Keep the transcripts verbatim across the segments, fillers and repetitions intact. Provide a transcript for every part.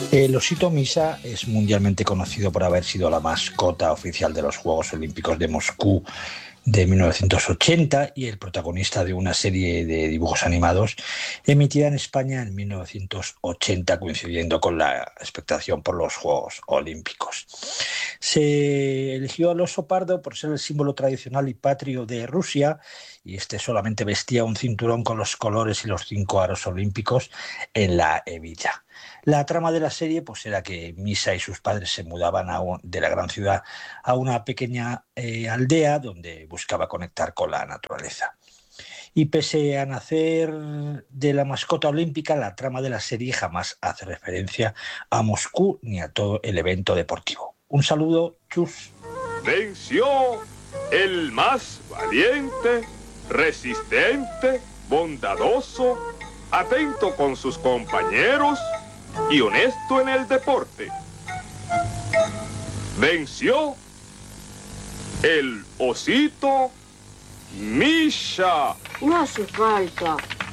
El osito Misa es mundialmente conocido por haber sido la mascota oficial de los Juegos Olímpicos de Moscú de mil novecientos ochenta y el protagonista de una serie de dibujos animados emitida en España en mil novecientos ochenta, coincidiendo con la expectación por los Juegos Olímpicos. Se eligió al oso pardo por ser el símbolo tradicional y patrio de Rusia, y este solamente vestía un cinturón con los colores y los cinco aros olímpicos en la hebilla. La trama de la serie pues era que Misa y sus padres se mudaban a un, de la gran ciudad a una pequeña eh, aldea donde buscaba conectar con la naturaleza. Y pese a nacer de la mascota olímpica, la trama de la serie jamás hace referencia a Moscú ni a todo el evento deportivo. Un saludo, chus. Venció el más valiente, resistente, bondadoso, atento con sus compañeros y honesto en el deporte. Venció el osito Misha. No hace falta.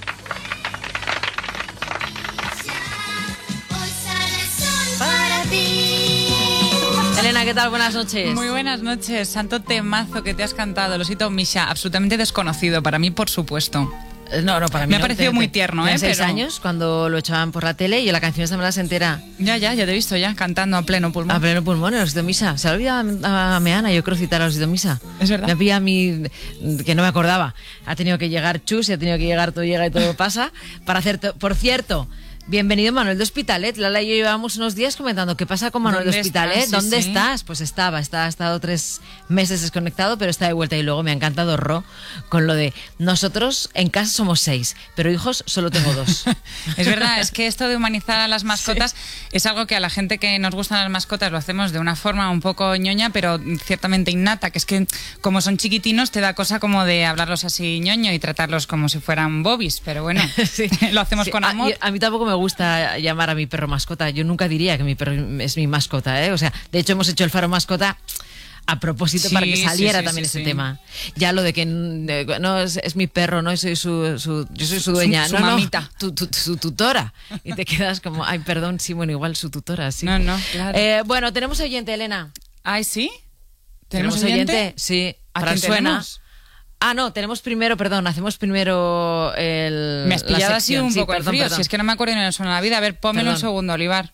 Para ti. Elena, ¿qué tal? Buenas noches. Muy buenas noches. Santo temazo que te has cantado, el osito Misha, absolutamente desconocido, para mí, por supuesto. No, no, para mí me ha no, parecido te, muy te, tierno, ¿eh? seis Pero... años, cuando lo echaban por la tele y la canción esta me la se entera. Ya, ya, ya te he visto ya, cantando a pleno pulmón. A pleno pulmón, el osito Misha. Se ha olvidado a, a Meana, yo creo, citar al osito Misha. Es verdad. Me pilla a mí, que no me acordaba. Ha tenido que llegar Chus, y ha tenido que llegar Todo Llega y Todo Pasa, para hacer... To... Por cierto... Bienvenido Manuel de Hospitalet. Lala y yo llevamos unos días comentando qué pasa con Manuel de Hospitalet. Estás? ¿Dónde sí, estás? sí. Pues estaba, está, ha estado tres meses desconectado, pero está de vuelta. Y luego me ha encantado Ro con lo de nosotros en casa somos seis, pero hijos solo tengo dos. Es verdad, es que esto de humanizar a las mascotas sí. es algo que a la gente que nos gustan las mascotas lo hacemos de una forma un poco ñoña, pero ciertamente innata, que es que como son chiquitinos te da cosa como de hablarlos así ñoño y tratarlos como si fueran bobis, pero bueno, sí. lo hacemos sí. con amor. A, a mí tampoco me me gusta llamar a mi perro mascota. Yo nunca diría que mi perro es mi mascota, ¿eh? O sea, de hecho hemos hecho el Faro Mascota a propósito sí, para que saliera sí, sí, también sí, ese sí. tema. Ya lo de que no es, es mi perro, no soy su, su yo soy su dueña, su, no, su mamita, no, tu, tu, su tutora. Y te quedas como, ay, perdón, sí, bueno, igual su tutora, sí. No, no, claro. Eh, bueno, tenemos oyente, Elena. Ay, ¿sí? ¿Tenemos, ¿Tenemos oyente? oyente? Sí. ¿A quién suena? Tenemos? Ah, no, tenemos primero, perdón, hacemos primero el. Me has pillado así un sí, poco perdón, el frío, perdón. si es que no me acuerdo ni de suena la vida. A ver, pónmelo un segundo, Olivar.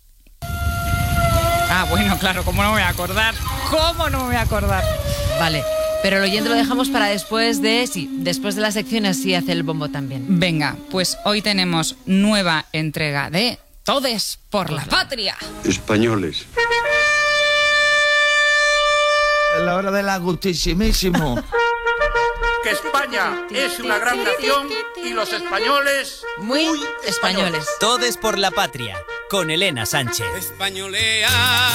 Ah, bueno, claro, ¿cómo no me voy a acordar? ¿Cómo no me voy a acordar? Vale, pero el oyente lo dejamos para después de. Sí, después de la sección, así hace el bombo también. Venga, pues hoy tenemos nueva entrega de Todes por la Patria. Españoles. La hora del agustísimísimo. Que España es una gran nación y los españoles muy, muy españoles. Todes por la Patria, con Elena Sánchez. Españolea,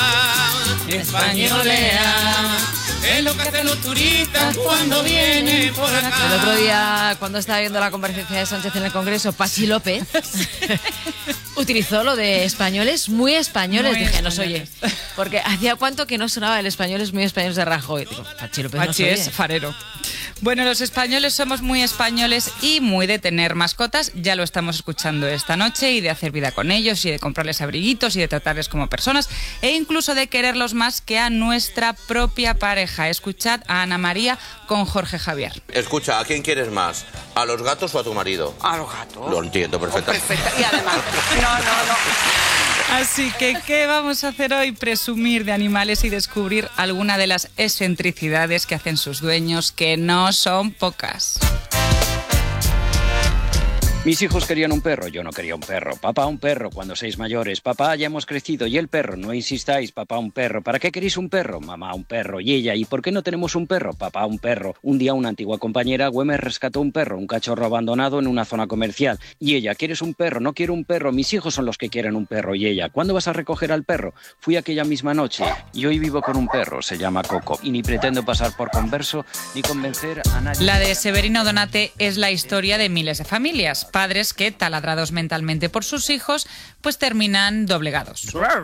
españolea, es lo que hacen los turistas cuando vienen por acá. El otro día, cuando estaba viendo la comparecencia de Sánchez en el Congreso, Pachi López utilizó lo de españoles muy españoles. Muy Dije, no se oye. Porque hacía cuánto que no sonaba el españoles muy españoles de Rajoy. Digo, Pachi López Pachi no se oye. es farero. Bueno, los españoles somos muy españoles y muy de tener mascotas, ya lo estamos escuchando esta noche, y de hacer vida con ellos y de comprarles abriguitos y de tratarles como personas e incluso de quererlos más que a nuestra propia pareja. Escuchad a Ana María con Jorge Javier. Escucha, ¿a quién quieres más? ¿A los gatos o a tu marido? A los gatos. Lo entiendo perfectamente. Oh, perfecta. Y además, no, no, no. Así que, ¿qué vamos a hacer hoy? Presumir de animales y descubrir alguna de las excentricidades que hacen sus dueños, que no son pocas. Mis hijos querían un perro, yo no quería un perro. Papá, un perro, cuando seáis mayores. Papá, ya hemos crecido. ¿Y el perro? No insistáis, papá, un perro. ¿Para qué queréis un perro? Mamá, un perro. ¿Y ella? ¿Y por qué no tenemos un perro? Papá, un perro. Un día una antigua compañera, Güemes, rescató un perro, un cachorro abandonado en una zona comercial. Y ella, ¿quieres un perro? No quiero un perro. Mis hijos son los que quieren un perro. Y ella, ¿cuándo vas a recoger al perro? Fui aquella misma noche. Y hoy vivo con un perro, se llama Coco. Y ni pretendo pasar por converso ni convencer a nadie. La de Severino Donate es la historia de miles de familias. Padres que, taladrados mentalmente por sus hijos, pues terminan doblegados.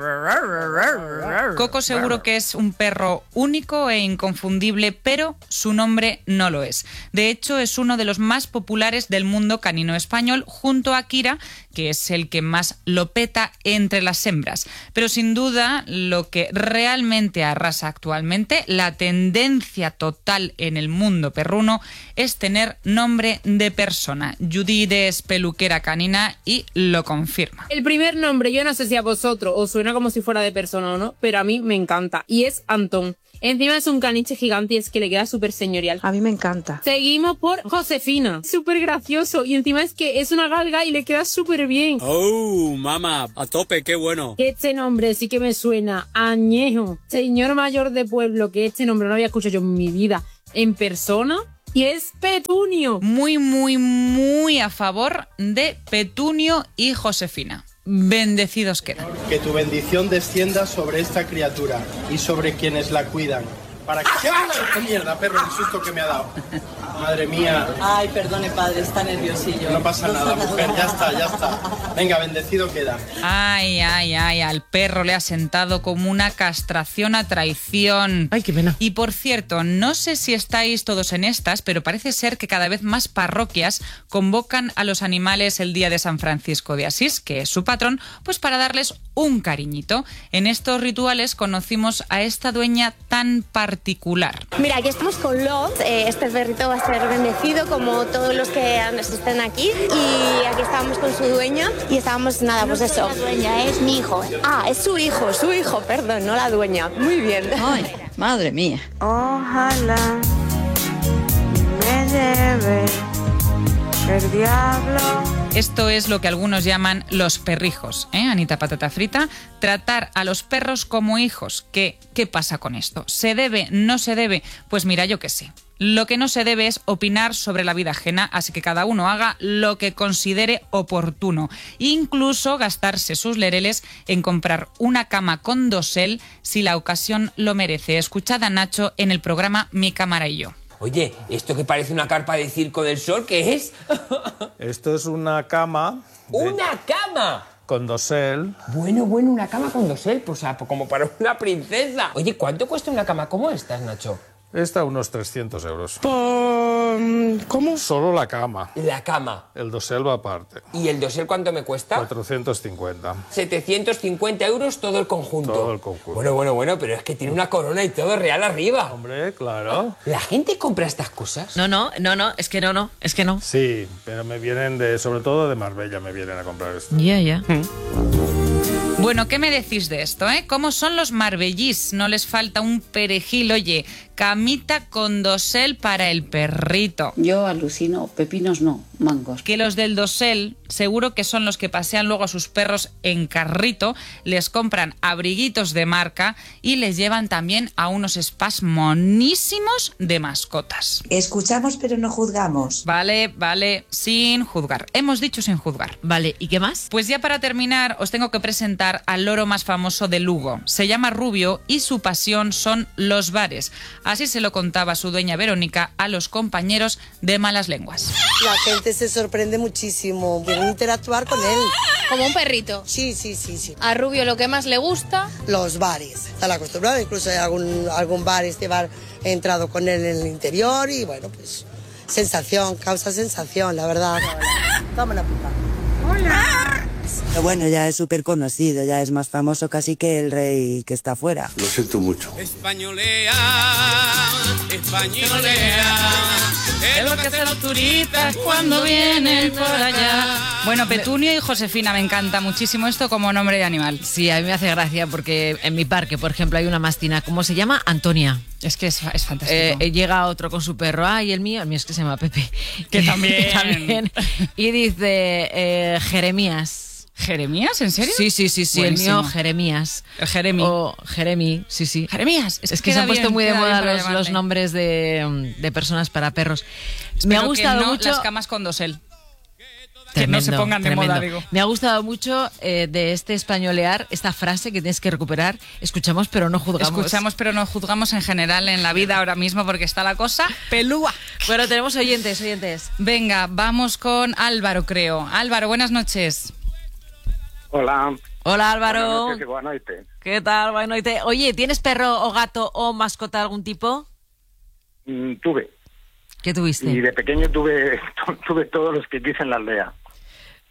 Coco seguro que es un perro único e inconfundible, pero su nombre no lo es. De hecho, es uno de los más populares del mundo canino español, junto a Kira, que es el que más lo peta entre las hembras. Pero sin duda, lo que realmente arrasa actualmente, la tendencia total en el mundo perruno, es tener nombre de persona. Judith es peluquera canina y lo confirma. El primer nombre, yo no sé si a vosotros os suena como si fuera de persona o no, pero a mí me encanta. Y es Antón. Encima es un caniche gigante y es que le queda súper señorial. A mí me encanta. Seguimos por Josefina. Súper gracioso. Y encima es que es una galga y le queda súper bien. ¡Oh, mamá! A tope, qué bueno. Este nombre sí que me suena añejo. Señor mayor de pueblo, que este nombre no había escuchado yo en mi vida en persona. Y es Petunio. Muy, muy, muy a favor de Petunio y Josefina. Bendecidos quedan. Que tu bendición descienda sobre esta criatura y sobre quienes la cuidan. ¿Para qué? ¡Qué mierda, perro! El susto que me ha dado. Madre mía. Ay, perdone, padre, está nerviosillo. No pasa nada, mujer, ya está, ya está. Venga, bendecido queda. Ay, ay, ay, al perro le ha sentado como una castración a traición. Ay, qué pena. Y por cierto, no sé si estáis todos en estas, pero parece ser que cada vez más parroquias convocan a los animales el día de San Francisco de Asís, que es su patrón, pues para darles un cariñito. En estos rituales conocimos a esta dueña tan particular. Mira, aquí estamos con Love. Eh, este perrito va a ser bendecido como todos los que estén aquí. Y aquí estábamos con su dueña y estábamos, nada, No pues soy eso. la dueña, es mi hijo. Ah, es su hijo, su hijo, perdón, no la dueña. Muy bien. Ay, madre mía. Ojalá me lleve el diablo. Esto es lo que algunos llaman los perrijos, ¿eh, Anita Patata Frita? Tratar a los perros como hijos. ¿Qué, ¿Qué pasa con esto? ¿Se debe? ¿No se debe? Pues mira, yo qué sé. Lo que no se debe es opinar sobre la vida ajena, así que cada uno haga lo que considere oportuno. Incluso gastarse sus lereles en comprar una cama con dosel si la ocasión lo merece. Escuchad a Nacho en el programa Mi Cámara y Yo. Oye, ¿esto que parece una carpa de Circo del Sol, qué es? Esto es una cama. de- ¡Una cama! Con dosel. Bueno, bueno, una cama con dosel, pues ah, como para una princesa. Oye, ¿cuánto cuesta una cama como esta, Nacho? Esta unos trescientos euros. ¿Cómo? Solo la cama. La cama. El dosel va aparte. ¿Y el dosel cuánto me cuesta? cuatrocientos cincuenta. setecientos cincuenta euros todo el conjunto. Todo el conjunto. Bueno, bueno, bueno, pero es que tiene una corona y todo real arriba. Hombre, claro. ¿La gente compra estas cosas? No, no, no, no, es que no, no, es que no. Sí, pero me vienen de, sobre todo de Marbella, me vienen a comprar esto. Ya, ya. Bueno, ¿qué me decís de esto, eh? ¿Cómo son los marbellís? No les falta un perejil, oye. Camita con dosel para el perrito. Yo alucino, pepinos no, mangos. Que los del dosel, seguro que son los que pasean luego a sus perros en carrito, les compran abriguitos de marca y les llevan también a unos spas monísimos de mascotas. Escuchamos pero no juzgamos. Vale, vale, sin juzgar. Hemos dicho sin juzgar. Vale, ¿y qué más? Pues ya para terminar os tengo que presentar al loro más famoso de Lugo. Se llama Rubio y su pasión son los bares. Así se lo contaba su dueña Verónica a los compañeros de Malas Lenguas. La gente se sorprende muchísimo, vienen a interactuar con él. Como un perrito. Sí, sí, sí, sí. A Rubio lo que más le gusta... Los bares. Están acostumbrados, incluso hay algún, algún bar, este bar, he entrado con él en el interior y bueno, pues sensación, causa sensación, la verdad. Toma una puta. Hola. Bueno, ya es súper conocido, ya es más famoso casi que el rey que está afuera. Lo siento mucho. Españolea, españolea, es lo que hacen los turistas cuando vienen por allá. Bueno, Petunio y Josefina, me encanta muchísimo esto como nombre de animal. Sí, a mí me hace gracia porque en mi parque, por ejemplo, hay una mastina, ¿cómo se llama? Antonia. Es que es, es fantástico. Eh, llega otro con su perro, ay, el mío, el mío es que se llama Pepe. Que también. también. Y dice eh, Jeremías. ¿Jeremías? ¿En serio? Sí, sí, sí, sí, Buenísimo. el mío Jeremías. Jeremy. O Jeremy, sí, sí. Jeremías. Es, es que se han puesto bien, muy de moda los, los, los nombres de, de personas para perros. Espero me ha gustado que no mucho las camas con dosel. Tremendo, que no se pongan de tremendo. moda, digo. Me ha gustado mucho eh, de este españolear, esta frase que tienes que recuperar. Escuchamos pero no juzgamos. Escuchamos pero no juzgamos en general en la vida ahora mismo porque está la cosa pelúa. Bueno, tenemos oyentes, oyentes. Venga, vamos con Álvaro, creo. Álvaro, buenas noches. Hola. Hola, Álvaro. Buenas noches, buenas noches. ¿Qué tal? Buenas noches. Oye, ¿tienes perro o gato o mascota de algún tipo? Mm, tuve. ¿Qué tuviste? Y de pequeño tuve, tuve todos los que quise en la aldea.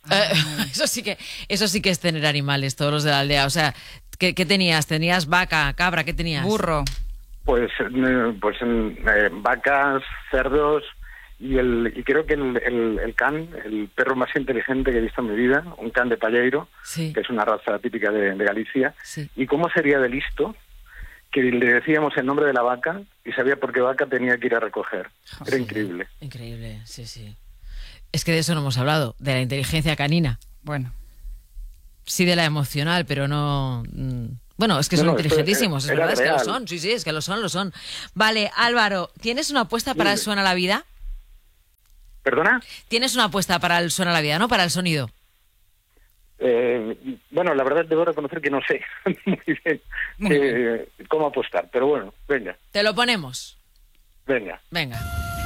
Eh, eso sí que eso sí que es tener animales, todos los de la aldea. O sea, ¿qué, qué tenías? ¿Tenías vaca, cabra? ¿Qué tenías? Burro. Pues, eh, pues eh, vacas, cerdos y el y creo que el, el, el can, el perro más inteligente que he visto en mi vida, un can de Palleiro, sí. que es una raza típica de, de Galicia. Sí. ¿Y cómo sería de listo que le decíamos el nombre de la vaca y sabía por qué vaca tenía que ir a recoger? Era sí, increíble. Increíble, sí, sí. Es que de eso no hemos hablado, de la inteligencia canina. Bueno. Sí, de la emocional, pero no... Mm, bueno, es que son no, inteligentísimos, es verdad, real. es que lo son. Sí, sí, es que lo son, lo son. Vale, Álvaro, ¿tienes una apuesta para el Suena la Vida? ¿Perdona? Tienes una apuesta para el Suena la Vida, ¿no? Para el sonido. Eh, bueno, la verdad debo reconocer que no sé muy bien, Muy eh, cómo apostar, pero bueno, venga, Te lo ponemos. venga. Venga.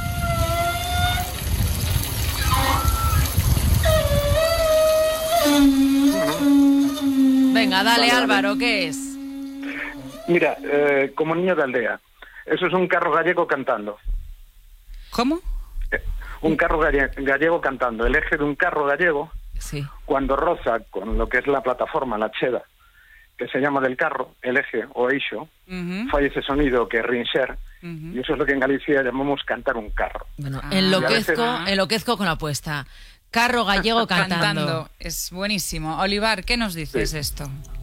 Venga, dale, Vale, vale. Álvaro, ¿qué es? Mira, eh, como niño de aldea, eso es un carro gallego cantando. ¿Cómo? Eh, un carro galle- gallego cantando. El eje de un carro gallego, Sí. cuando roza con lo que es la plataforma, la cheda, que se llama del carro, el eje o eixo, Ujú, falla ese sonido que es rincher, ujú. y eso es lo que en Galicia llamamos cantar un carro. Bueno, Ah. enloquezco, Y a veces- enloquezco con la apuesta. Carro gallego cantando. Es buenísimo. Olivar, ¿qué nos dices Sí. esto?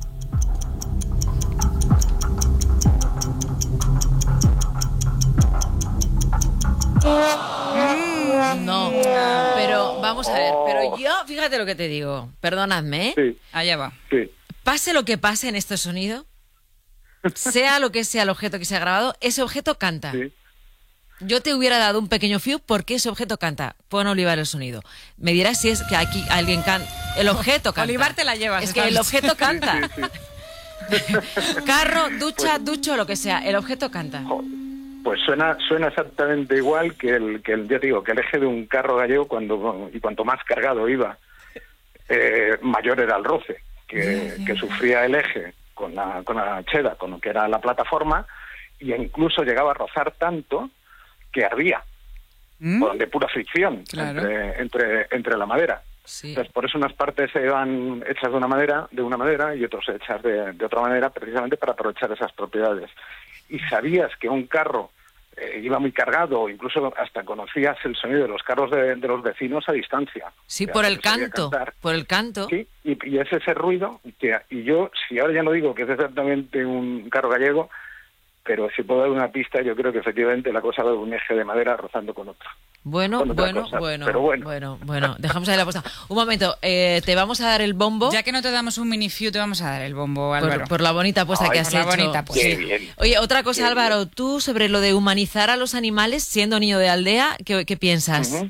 No, pero vamos a ver, pero yo, fíjate lo que te digo, perdonadme, ¿eh? Sí, Allá va. sí. Pase lo que pase en este sonido, sea lo que sea el objeto que se ha grabado, ese objeto canta. Sí. Yo te hubiera dado un pequeño fiu porque ese objeto canta. Pon Olivar el sonido. Me dirás si es que aquí alguien canta. El objeto canta. Olivar te la llevas. Es esta que el noche. objeto canta. Sí, sí. Carro, ducha, ducho, lo que sea. El objeto canta. Pues suena suena exactamente igual que el, que el, yo digo, que el eje de un carro gallego, cuando y cuanto más cargado iba, eh, mayor era el roce que, que sufría el eje con la, con la cheda, con lo que era la plataforma, y incluso llegaba a rozar tanto que ardía, ¿Mm? por- de pura fricción Claro. entre, entre, entre la madera. Sí. Entonces, por eso unas partes se van hechas de una madera, de una manera y otras hechas de, de otra manera, precisamente para aprovechar esas propiedades. Y sabías que un carro eh, iba muy cargado, o incluso hasta conocías el sonido de los carros de, de los vecinos a distancia. Sí, Ya por se el sabía canto. cantar. Por el canto. Sí, y, y es ese ruido que, y yo, si ahora ya no digo que es exactamente un carro gallego, pero si puedo dar una pista, yo creo que efectivamente la cosa va de un eje de madera rozando con otro. Bueno, Con otra bueno, cosa, bueno, pero bueno. bueno, bueno, dejamos ahí la apuesta. Un momento, eh, te vamos a dar el bombo Ya que no te damos un mini fiu, te vamos a dar el bombo, por, Álvaro. por la bonita apuesta Ay, que has por la hecho. bonita apuesta. Qué bien. Oye, otra cosa, Qué Álvaro, tú sobre lo de humanizar a los animales siendo niño de aldea, ¿qué, qué piensas? Ujú.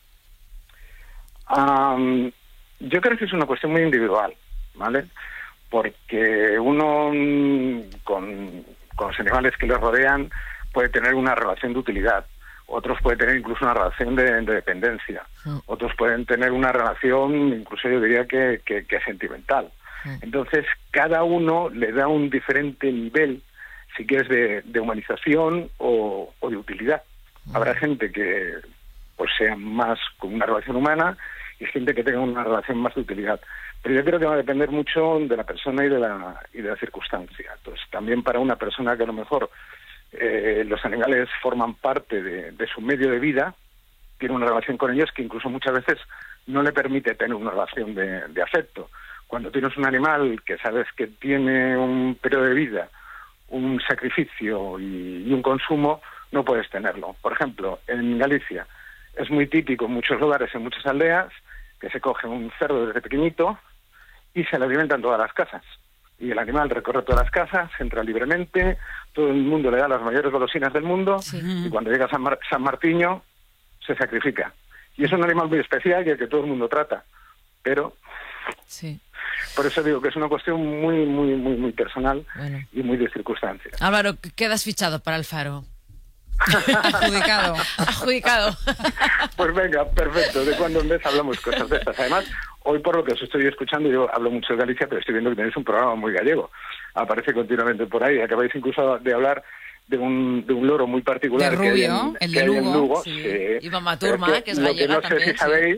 Am, yo creo que es una cuestión muy individual, ¿vale? Porque uno mm, con, con los animales que le rodean puede tener una relación de utilidad, otros pueden tener incluso una relación de, de dependencia, Mm. otros pueden tener una relación incluso yo diría que, que, que sentimental. Mm. Entonces cada uno le da un diferente nivel, si quieres, de, de humanización o, o de utilidad. Habrá gente que pues sea más con una relación humana y gente que tenga una relación más de utilidad. Pero yo creo que va a depender mucho de la persona y de la, y de la circunstancia. Entonces, también para una persona que a lo mejor eh, los animales forman parte de, de su medio de vida, tiene una relación con ellos que incluso muchas veces no le permite tener una relación de, de afecto. Cuando tienes un animal que sabes que tiene un periodo de vida, un sacrificio y, y un consumo, no puedes tenerlo. Por ejemplo, en Galicia es muy típico en muchos lugares, en muchas aldeas, que se coge un cerdo desde pequeñito y se le alimenta en todas las casas. Y el animal recorre todas las casas, entra libremente, todo el mundo le da las mayores golosinas del mundo, y cuando llega San, Mar- San Martiño se sacrifica. Y es un animal muy especial y el que todo el mundo trata. Pero Sí. por eso digo que es una cuestión muy, muy, muy, muy personal Bueno. y muy de circunstancias. Álvaro, quedas fichado para el Faro. Adjudicado. Adjudicado. Pues venga, perfecto. De cuando en vez hablamos cosas de estas. Además, hoy por lo que os estoy escuchando, yo hablo mucho de Galicia, pero estoy viendo que tenéis un programa muy gallego. Aparece continuamente por ahí. Acabáis incluso de hablar de un, de un loro muy particular De que hay Rubio, en, el que de hay en Lugo, Lugo. sí. Sí. Y Mama Turma, Pero que es lo gallega que no sé también, si sí. sabéis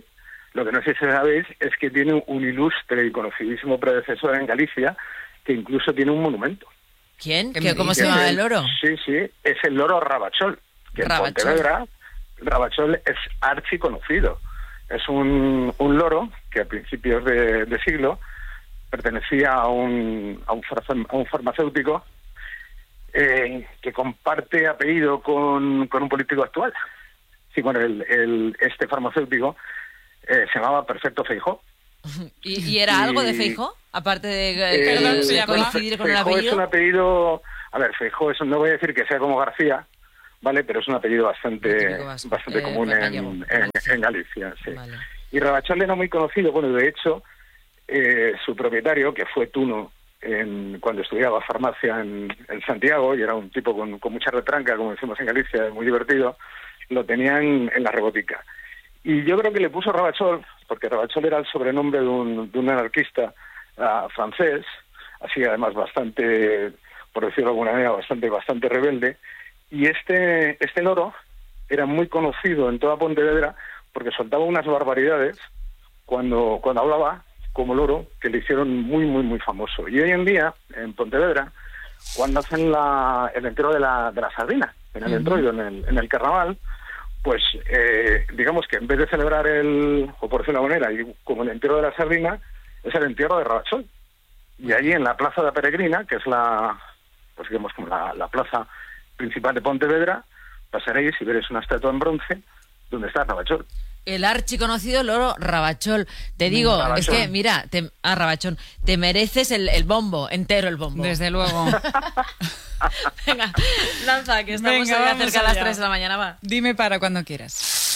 Lo que no sé si sabéis es que tiene un ilustre y conocidísimo predecesor en Galicia que incluso tiene un monumento. ¿Quién? ¿Qué, ¿Cómo se llama el loro? Sí, sí, es el loro Rabachol, que Rabachol. en Pontevedra Rabachol es archiconocido. Es un, un loro que a principios de, de siglo pertenecía a un, a un, farma, a un farmacéutico eh, que comparte apellido con, con un político actual. Sí, bueno, el, el, este farmacéutico eh, se llamaba Perfecto Feijó. ¿Y, y era algo de Feijó? Aparte de, Eh, perdón, de Feijó- coincidir con el Feijó apellido. es un apellido... A ver, Feijó es, no voy a decir que sea como García, ¿vale? Pero es un apellido bastante, bastante eh, común gallego. en, en, en Galicia, sí. Y Rabachol era muy conocido, bueno, de hecho, eh, su propietario, que fue Tuno, en, cuando estudiaba farmacia en, en Santiago, y era un tipo con, con mucha retranca, como decimos en Galicia, muy divertido, lo tenía en, en la rebotica. Y yo creo que le puso Rabachol, porque Rabachol era el sobrenombre de un, de un anarquista uh, francés, así además bastante, por decirlo de alguna manera, bastante, bastante rebelde, y este, este loro era muy conocido en toda Pontevedra porque soltaba unas barbaridades cuando, cuando hablaba como loro, que le hicieron muy, muy, muy famoso. Y hoy en día, en Pontevedra, cuando hacen la, el entierro de la, de la sardina, en el entroido, en el, en el carnaval, pues eh, digamos que en vez de celebrar el, o por decirlo de una manera, y como el entierro de la sardina, es el entierro de Rabachol. Y allí en la Plaza de la Peregrina, que es la, pues digamos como la, la plaza principal de Pontevedra, pasaréis y veréis una estatua en bronce donde está Rabachol. El archiconocido loro Rabachol. Te digo, Rabachol. es que, mira, te, ah, Rabachón, te mereces el, el bombo, entero el bombo. Desde luego. Venga, lanza, que estamos Venga, ya vamos cerca de las allá. tres de la mañana, va. Dime para cuando quieras.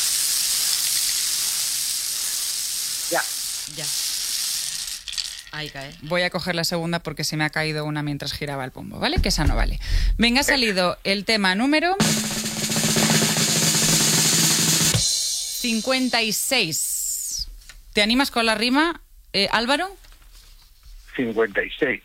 Ya. Ya. Ahí cae. Voy a coger la segunda porque se me ha caído una mientras giraba el pombo, ¿vale? Que esa no vale. Venga, ha salido el tema número cincuenta y seis. ¿Te animas con la rima, eh, Álvaro? cincuenta y seis.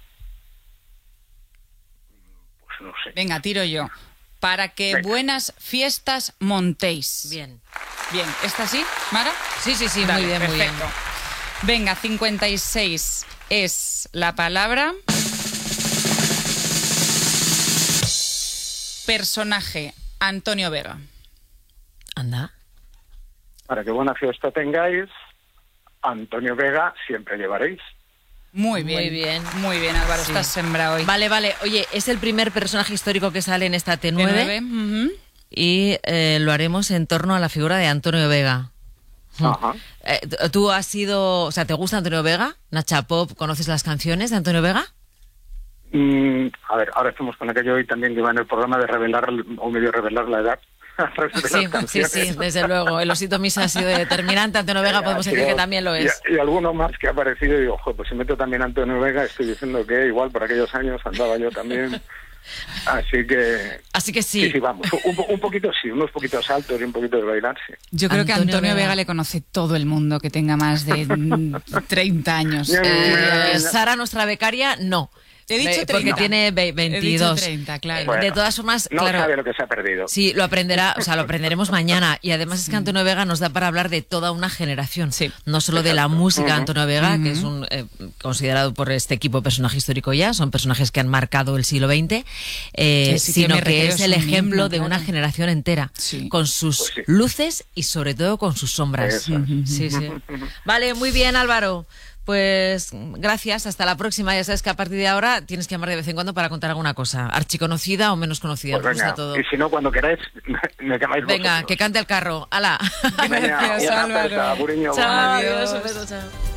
Pues no sé. Venga, tiro yo. Para que Venga. buenas fiestas montéis. Bien. Bien, ¿esta sí, Mara? Sí, sí, sí, Dale, muy bien, muy bien. perfecto. Venga, cincuenta y seis es la palabra personaje, Antonio Vega. Anda. Para que buena fiesta tengáis, Antonio Vega siempre llevaréis. Muy bien. Muy bien. Muy bien, Álvaro, Sí. estás sembrado hoy. Vale, vale. Oye, es el primer personaje histórico que sale en esta T nueve, T nueve, ujú. y eh, lo haremos en torno a la figura de Antonio Vega. Ajá. Eh, ¿Tú has sido, o sea, te gusta Antonio Vega? Nacha Pop, ¿conoces las canciones de Antonio Vega? Mm, a ver, ahora estamos con aquello hoy también que va en el programa de revelar, o medio revelar la edad. a través de las Sí, sí, canciones. sí, desde luego. El osito Misa ha sido determinante. Antonio Vega podemos Ha decir sido- que también lo es. Y, y alguno más que ha aparecido y digo, ojo, pues si meto también a Antonio Vega, estoy diciendo que igual por aquellos años andaba yo también. Así que... Así que sí. Sí, sí, vamos. Un, po- un poquito sí, unos poquitos saltos y un poquito de bailar, sí. Yo creo que Antonio Antonio Vega. Vega le conoce todo el mundo que tenga más de mm, treinta años. Eh, Sara, nuestra becaria, no. He dicho Eh, Porque treinta. tiene ve- He veintidós. dicho treinta, claro. Bueno, de todas formas, no claro. sabe lo que se ha perdido. Sí, lo aprenderá, o sea, lo aprenderemos mañana. Y además es que Antonio Vega nos da para hablar de toda una generación. Sí. No solo de la Exacto. música de Ujú. Antonio Vega, que es un eh, considerado por este equipo personaje histórico ya, son personajes que han marcado el siglo veinte, eh, Que sí que sino me que refiero, es es el un ejemplo himno, de una claro. generación entera, Sí. con sus Pues sí. luces y sobre todo con sus sombras. Eso es. Sí, sí. Vale, muy bien, Álvaro. Pues gracias, hasta la próxima. Ya sabes que a partir de ahora tienes que llamar de vez en cuando para contar alguna cosa, archiconocida o menos conocida. Pues Nos gusta venga, todo. y si no, cuando queráis, me llamáis Venga, vosotros. que cante el carro. ¡Hala! Venga, Gracias, una Álvaro. aperta, Buriño, Chao, Adiós. adiós, un beso, chao.